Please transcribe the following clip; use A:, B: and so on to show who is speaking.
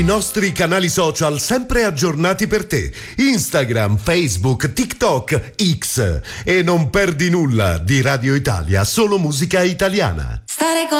A: I nostri canali social sempre aggiornati per te. Instagram, Facebook, TikTok, X. E non perdi nulla di Radio Italia, solo musica italiana.
B: Stare con